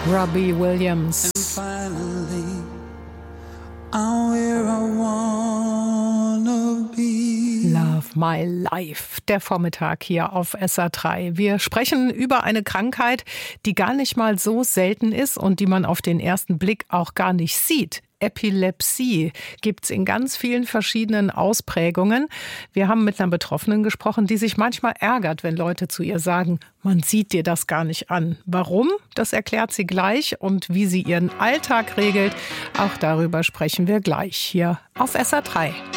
Robbie Williams. Love My Life, der Vormittag hier auf SA3. Wir sprechen über eine Krankheit, die gar nicht mal so selten ist und die man auf den ersten Blick auch gar nicht sieht. Epilepsie gibt's in ganz vielen verschiedenen Ausprägungen. Wir haben mit einer Betroffenen gesprochen, die sich manchmal ärgert, wenn Leute zu ihr sagen, man sieht dir das gar nicht an. Warum? Das erklärt sie gleich und wie sie ihren Alltag regelt. Auch darüber sprechen wir gleich hier auf SA3.